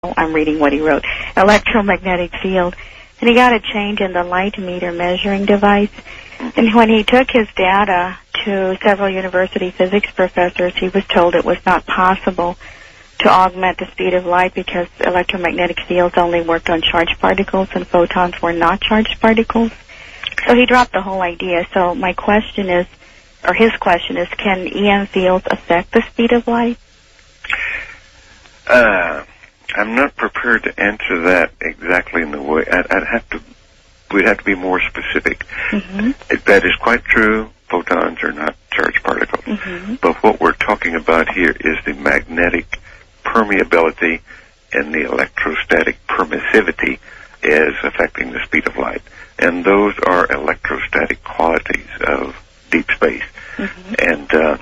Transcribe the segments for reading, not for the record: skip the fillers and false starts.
I'm reading what he wrote, electromagnetic field. And he got a change in the light meter measuring device. And when he took his data to several university physics professors, he was told it was not possible to augment the speed of light because electromagnetic fields only worked on charged particles and photons were not charged particles. So he dropped the whole idea. So my question is, or his question is, can EM fields affect the speed of light? I'm not prepared to answer that exactly in the way. We'd have to be more specific. Mm-hmm. That is quite true. Photons are not charged particles. Mm-hmm. But what we're talking about here is the magnetic permeability and the electrostatic permissivity is affecting the speed of light. And those are electrostatic qualities of deep space. Mm-hmm. And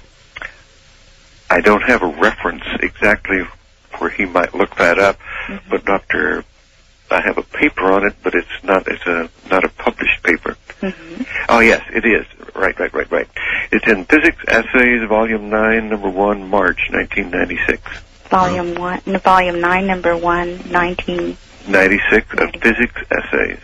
I don't have a reference exactly where he might look that up, mm-hmm. but I have a paper on it, but it's not a published paper. Mm-hmm. Oh yes, it is. Right. It's in Physics Essays, Volume 9, Number 1, March 1996. Volume 9, Number 1, 1996 of Physics Essays.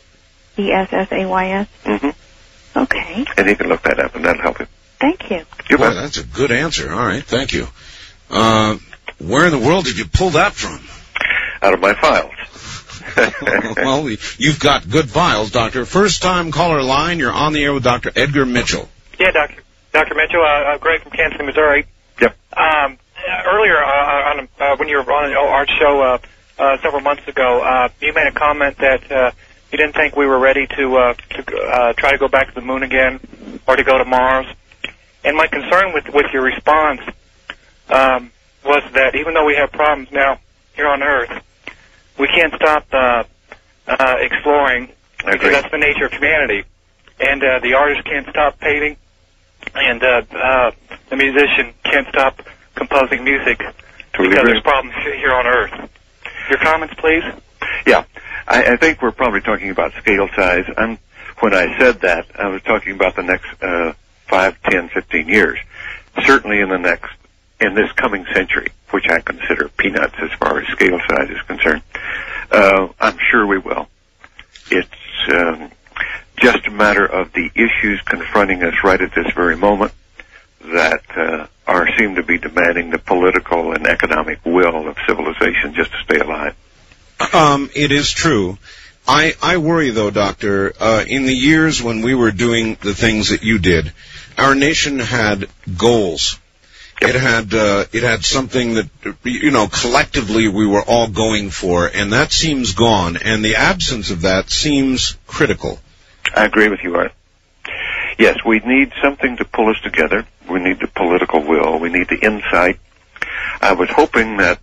ESSAYS? Mm-hmm. Okay. And you can look that up, and that'll help you. Thank you. Boy, that's a good answer. All right, thank you. Where in the world did you pull that from? Out of my files. Well, you've got good files, Doctor. First-time caller line, you're on the air with Dr. Edgar Mitchell. Yeah, Dr. Mitchell, Greg from Kansas City, Missouri. Yep. Earlier, when you were on our show several months ago, you made a comment that you didn't think we were ready to try to go back to the moon again or to go to Mars. And my concern with your response was that even though we have problems now here on Earth, we can't stop exploring. Because that's the nature of humanity. And the artist can't stop painting, and the musician can't stop composing music because there's problems here on Earth. Your comments, please? Yeah. I think we're probably talking about scale size. When I said that, I was talking about the next 5, 10, 15 years. Certainly in this coming century, which I consider peanuts as far as scale size is concerned. I'm sure we will. It's just a matter of the issues confronting us right at this very moment that seem to be demanding the political and economic will of civilization just to stay alive. It is true. I worry, though, Doctor, in the years when we were doing the things that you did, our nation had goals. It had something that, collectively we were all going for, and that seems gone, and the absence of that seems critical. I agree with you, Art. Yes, we need something to pull us together. We need the political will. We need the insight. I was hoping that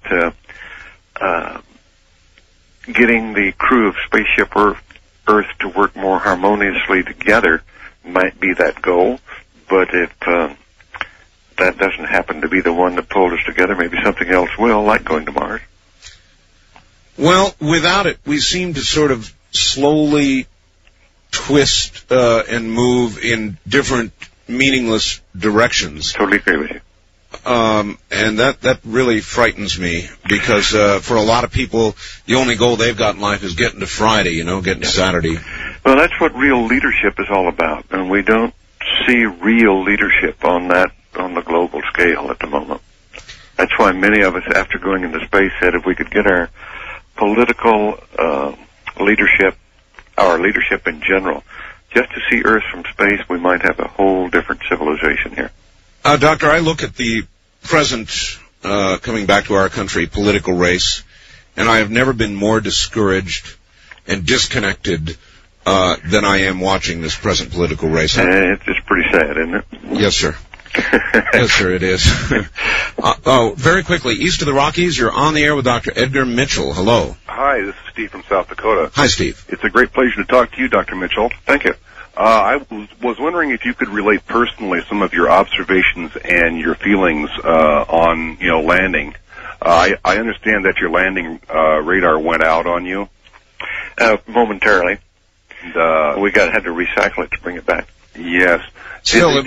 getting the crew of Spaceship Earth to work more harmoniously together might be that goal, but if that doesn't happen to be the one that pulled us together, maybe something else will, like going to Mars. Well, without it, we seem to sort of slowly twist and move in different meaningless directions. Totally agree with you. And that really frightens me because for a lot of people, the only goal they've got in life is getting to Friday, getting to Saturday. Well, that's what real leadership is all about, and we don't see real leadership on the global scale at the moment. That's why many of us, after going into space, said if we could get our political leadership, our leadership in general, just to see Earth from space, we might have a whole different civilization here. Doctor, I look at the present, coming back to our country, political race, and I have never been more discouraged and disconnected than I am watching this present political race. It's pretty sad, isn't it? Yes, sir. Yes, sir, it is. Very quickly, east of the Rockies, you're on the air with Dr. Edgar Mitchell. Hello. Hi, this is Steve from South Dakota. Hi, Steve. It's a great pleasure to talk to you, Dr. Mitchell. Thank you. I was wondering if you could relate personally some of your observations and your feelings on, landing. I understand that your landing radar went out on you. Momentarily. And, we had to recycle it to bring it back. Yes. Still,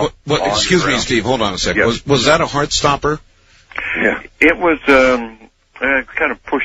excuse me, Steve, hold on a second. Yes. Was that a heart stopper? Yeah. It was kind of push